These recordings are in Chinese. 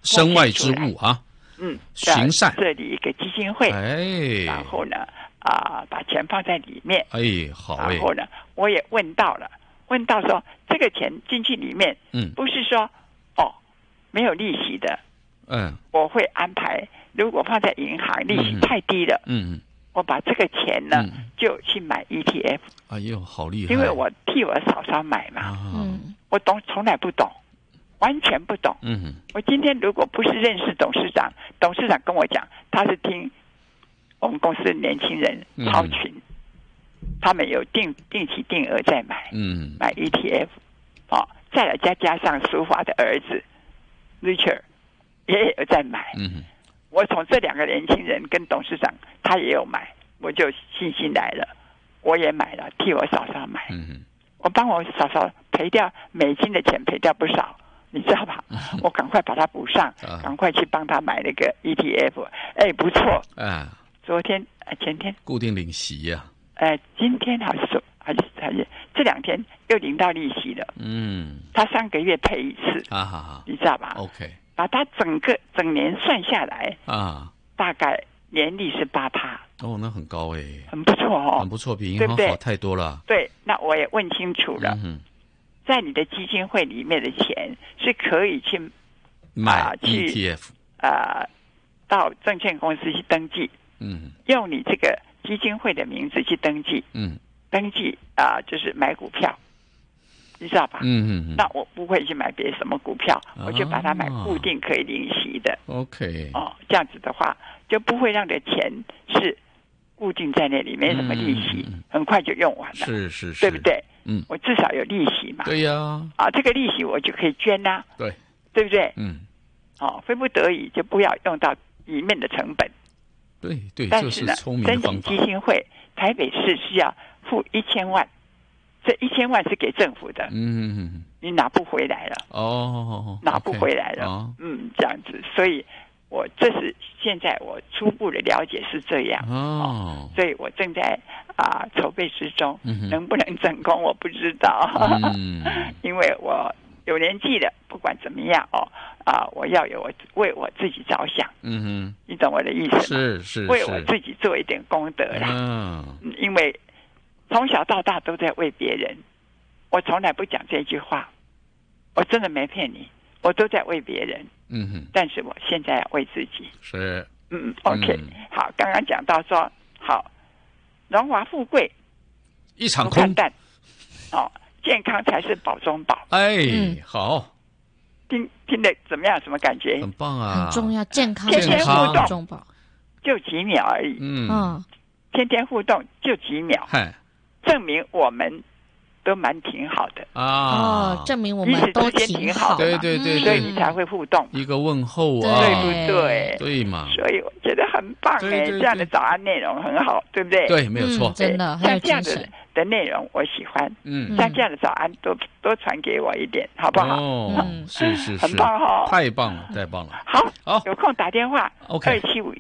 身外之物啊，行善， 设立一个基金会，然后呢，把钱放在里面， 好， 然后呢，我也问到说这个钱进去里面，不是说没有利息的，我会安排，如果放在银行利息太低了，我把这个钱呢就去买 ETF， 好厉害， 因为我替我嫂嫂买嘛，我从来不懂。完全不懂。我今天如果不是认识董事长跟我讲，他是听我们公司的年轻人超群，他们有定期定额在买，买 ETF，再来加上苏华的儿子 Richard 也有在买，我从这两个年轻人跟董事长他也有买，我就信心来了，我也买了，替我嫂嫂买，我帮我嫂嫂赔掉美金的钱，赔掉不少。你知道吧？我赶快把它补上，赶快去帮他买那个 ETF。不错。昨天前天固定领息呀。 今天还是这2天又领到利息了。他3个月配一次。你知道吧 ？OK。 把它整年算下来大概年利是8%。 那很高很不错很不错，比银行好太多了。 对，那我也问清楚了。在你的基金会里面的钱是可以去买 ETF， 到证券公司去登记，用你这个基金会的名字去登记，登记就是买股票，你知道吧？那我不会去买别什么股票，我就把它买固定可以领息的。 OK， 这样子的话就不会让你的钱是固定在那里，没什么利息，很快就用完了， 是， 对不对？我至少有利息嘛。 对呀。 这个利息我就可以捐啊。 对不对？非不得已就不要用到里面的成本。 对， 但是呢，申请基金会，台北市是要付1000万，这1000万是给政府的。你拿不回来了。拿不回来了。这样子，所以这是现在我初步的了解是这样。所以我正在筹备之中，能不能成功我不知道。因为我有年纪了，不管怎么样我要为我自己着想。你懂我的意思吗？ 是为我自己做一点功德啦。因为从小到大都在为别人，我从来不讲这句话，我真的没骗你，我都在为别人。但是我现在要为自己。 是。 OK， 好，刚刚讲到说，好，荣华富贵一场空， 健康才是宝中宝。 好， 听得怎么样？什么感觉？ 很棒啊， 很重要，健康天天互动中宝， 就几秒而已。天天互动就几秒，证明我们都挺好的证明我们都挺好的， 对， 所以你才会互动， 一个问候啊， 对不对？ 对嘛， 所以我觉得很棒这样的早安内容很好，对不对？ 对，没有错， 真的很有这样子的内容我喜欢，像这样的早安多传给我一点，好不好？ 是， 很棒太棒了，太棒了。 好，有空打电话 ，OK，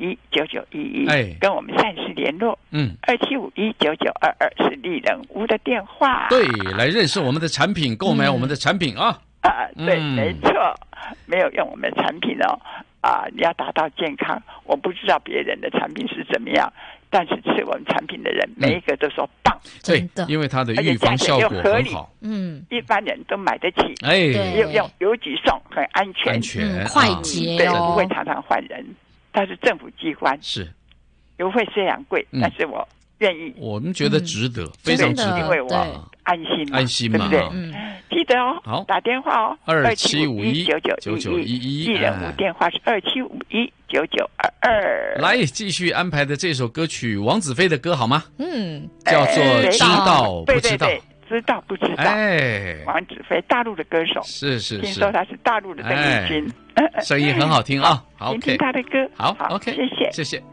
27519911，跟我们善事联络，27519922是丽人屋的电话， 对，来认识我们的产品，购买我们的产品对，没错，没有用我们的产品你要达到健康，我不知道别人的产品是怎么样，但是吃我们产品的人每一个都说棒， 对，因为它的预防效果很好， 一般人都买得起，又用邮局送，很安全， 快捷对，不会常常换人，但是政府机关是邮费虽然贵，但是我愿意， 我们觉得值得，非常值得， 因为我安心嘛，对不对？记得好， 打电话 27519911， 艺人屋电话是27519922。 来，继续安排的这首歌曲，王子飞的歌好吗？叫做《知道不知道》。 知道不知道？王子飞，大陆的歌手， 是， 听说他是大陆的邓丽君， 声音很好听啊。好， 听他的歌， 好 ，OK， 谢谢。